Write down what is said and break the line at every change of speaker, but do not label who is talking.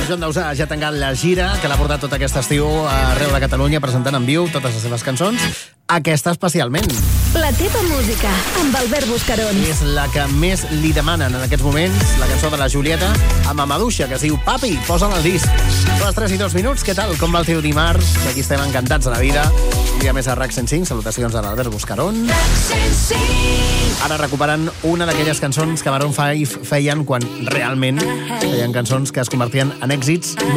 Joan Dausà ja ha tancat la gira que l'ha portat tot aquest estiu arreu de Catalunya presentant en viu totes les seves cançons. Aquesta especialment.
La teva música, amb Albert Buscarón.
És la que més li demanen en aquests moments, la cançó de la Julieta amb Amaduixa, que es diu Papi, posa'l al disc. Són les 3:02. Què tal? Com va el teu dimarts? Aquí estem encantats de la vida. Un dia més a RAC 105. Salutacions a l'Albert Buscarón. Ara recuperant una d'aquelles cançons que Maroon 5 feien quan realment feien cançons que es convertien en èxits